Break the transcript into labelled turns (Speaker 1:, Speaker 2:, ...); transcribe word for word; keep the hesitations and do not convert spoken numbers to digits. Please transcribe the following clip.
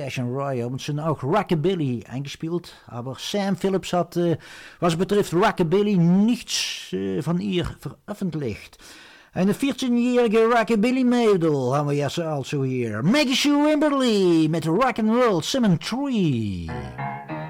Speaker 1: Jason Roy und sind auch Rockabilly eingespielt, aber Sam Phillips hat, äh, was betrifft Rockabilly, nichts äh, von ihr veröffentlicht. Eine vierzehnjährige Rockabilly-Mädel haben wir jetzt also hier. Maggie Sue Wimberly mit Rock'n'Roll Cemetery.